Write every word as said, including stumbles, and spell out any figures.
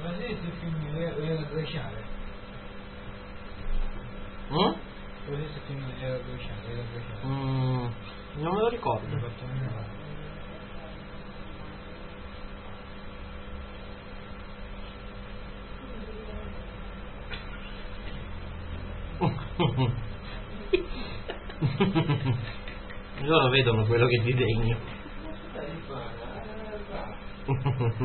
Ma se il film era glaciale? Mm? Così il film era glaciale, era glaciale. Mm, non me lo ricordo. L'ho fatto anni fa. Loro vedono quello che disegni.